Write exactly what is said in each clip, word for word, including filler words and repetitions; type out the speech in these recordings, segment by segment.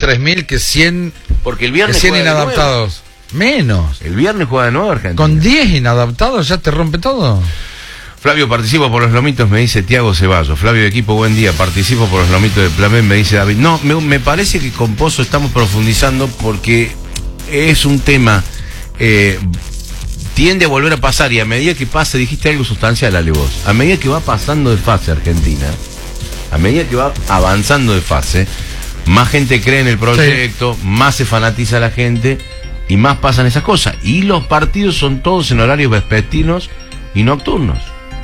tres mil que cien, porque el viernes que cien inadaptados. Menos. El viernes juega de nuevo Argentina. Con diez inadaptados ya te rompe todo. Flavio, participo por los lomitos, me dice Tiago Ceballos. Flavio, equipo, buen día, participo por los lomitos de Plamen, me dice David. No, me, me parece que con Pozo estamos profundizando porque es un tema, eh, tiende a volver a pasar, y a medida que pase, dijiste algo sustancial, Ale, vos, a medida que va pasando de fase Argentina, a medida que va avanzando de fase, más gente cree en el proyecto, sí. Más se fanatiza la gente y más pasan esas cosas. Y los partidos son todos en horarios vespertinos y nocturnos.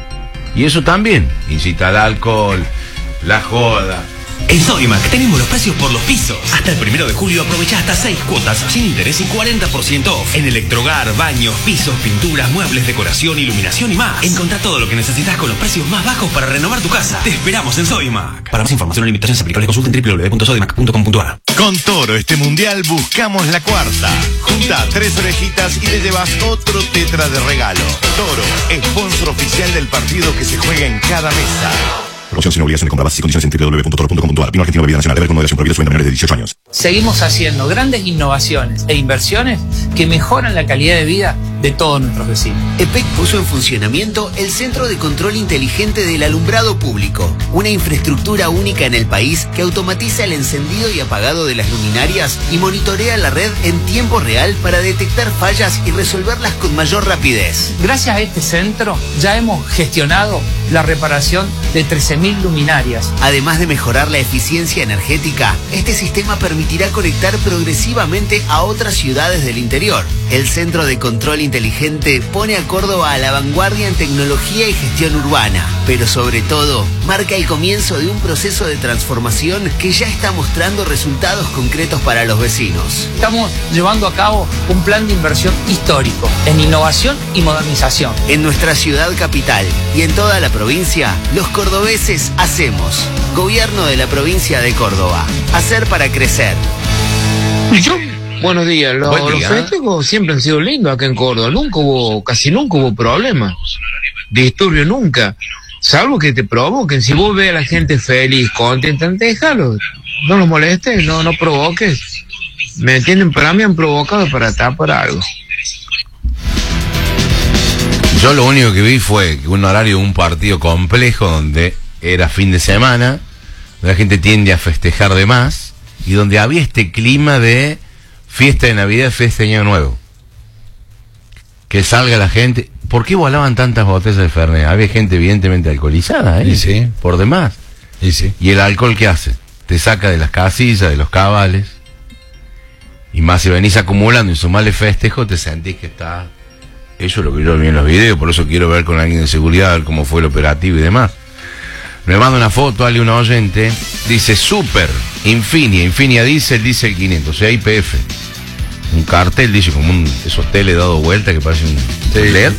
Y eso también incita al alcohol, la joda. En Sodimac tenemos los precios por los pisos. Hasta el primero de julio aprovecha hasta seis cuotas sin interés y cuarenta por ciento off. En Electrogar, baños, pisos, pinturas, muebles, decoración, iluminación y más. Encontrá todo lo que necesitas con los precios más bajos para renovar tu casa. Te esperamos en Sodimac. Para más información o limitaciones aplicables consulta en w w w punto sodimac punto com punto a r. Con Toro este mundial buscamos la cuarta. Junta tres orejitas y le llevas otro tetra de regalo. Toro, sponsor oficial del partido que se juega en cada mesa. Promoción sin obligación de compra, bases y condiciones en w w w punto toro punto com punto a r. Vino Argentino, bebida nacional, beber con moderación, prohibido, suben menores de dieciocho años. Seguimos haciendo grandes innovaciones e inversiones que mejoran la calidad de vida de todos nuestros vecinos. E P E C puso en funcionamiento el Centro de Control Inteligente del Alumbrado Público, una infraestructura única en el país que automatiza el encendido y apagado de las luminarias y monitorea la red en tiempo real para detectar fallas y resolverlas con mayor rapidez. Gracias a este centro ya hemos gestionado la reparación de trece mil luminarias. Además de mejorar la eficiencia energética, este sistema permitirá conectar progresivamente a otras ciudades del interior. El Centro de Control Inteligente pone a Córdoba a la vanguardia en tecnología y gestión urbana, pero sobre todo marca el comienzo de un proceso de transformación que ya está mostrando resultados concretos para los vecinos. Estamos llevando a cabo un plan de inversión histórico en innovación y modernización. En nuestra ciudad capital y en toda la provincia, los cordobeses hacemos. Gobierno de la provincia de Córdoba. Hacer para crecer. ¿Y yo? Buenos días. Los, Buen día. los festejos siempre han sido lindos acá en Córdoba. Nunca hubo, casi nunca hubo problemas. Disturbio nunca. Salvo que te provoquen. Si vos ves a la gente feliz, contenta, déjalo. No los molestes, no, no provoques. ¿Me entienden? Para mí han provocado para tapar algo. Yo lo único que vi fue un horario de un partido complejo donde era fin de semana, donde la gente tiende a festejar de más y donde había este clima de fiesta de Navidad, fiesta de Año Nuevo. Que salga la gente. ¿Por qué volaban tantas botellas de Fernet? Había gente evidentemente alcoholizada, ¿eh? Y sí. Por demás. Y sí. ¿Y el alcohol qué hace? Te saca de las casillas, de los cabales. Y más si venís acumulando y sumale festejo, te sentís que está... Eso es lo que yo vi en los videos, por eso quiero ver con alguien de seguridad, a ver cómo fue el operativo y demás. Me manda una foto, alguien, una oyente, dice Super, Infinia, Infinia Diesel, Diesel quinientos, o sea, I P F. Un cartel, dice, como un, esos tele dado vuelta que parece un sí. L E D.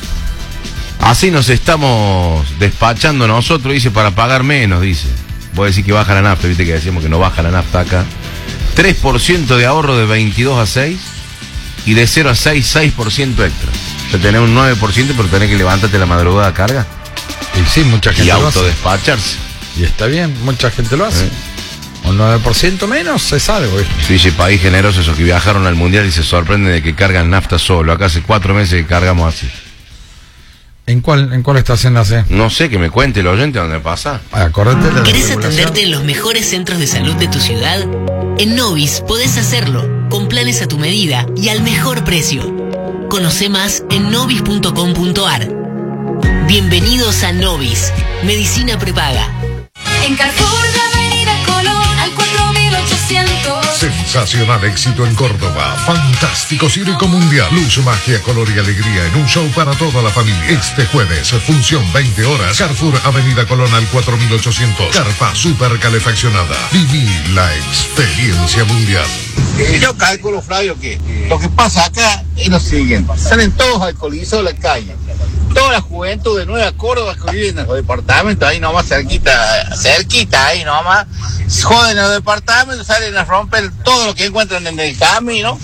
Así nos estamos despachando nosotros, dice, para pagar menos, dice. Voy a decir que baja la nafta, viste que decíamos que no baja la nafta acá. tres por ciento de ahorro de veintidós a seis y de cero a seis, seis por ciento extra. O sea, tenés un nueve por ciento, pero tenés que levantarte la madrugada a carga. Y sí, mucha gente Y lo hace. autodespacharse. Y está bien, mucha gente lo hace. ¿Eh? Un nueve por ciento menos es algo. ¿Eh? Sí, dice, país generoso, esos que viajaron al mundial y se sorprenden de que cargan nafta solo. Acá hace cuatro meses que cargamos así. ¿En cuál, en cuál estación nace? No sé, que me cuente el oyente dónde pasa. Acordate de la ¿Querés regulación. atenderte en los mejores centros de salud de tu ciudad? En Novis podés hacerlo, con planes a tu medida y al mejor precio. Conoce más en novis punto com punto a r. Bienvenidos a Novis, medicina prepaga. En Carrefour de Avenida Colón al cuatro mil ochocientos. Sensacional éxito en Córdoba. Fantástico circo mundial. Luz, magia, color y alegría en un show para toda la familia. Este jueves, función veinte horas. Carrefour Avenida Colón al cuatro mil ochocientos. Carpa super calefaccionada. Viví la experiencia mundial. Eh, yo calculo, Flavio, que lo que pasa acá es lo siguiente. Salen todos alcoholizados a la calle. Toda la juventud de Nueva Córdoba que vive en los departamentos, ahí nomás cerquita, cerquita, ahí nomás, joden los departamentos, salen a romper todo lo que encuentran en el camino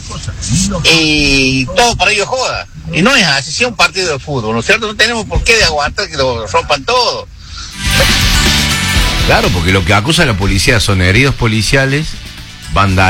y todo para ellos joda. Y no es así, si es un partido de fútbol, ¿no es cierto? No tenemos por qué de aguantar que lo rompan todo. Claro, porque lo que acusa la policía son heridos policiales, vandalismo.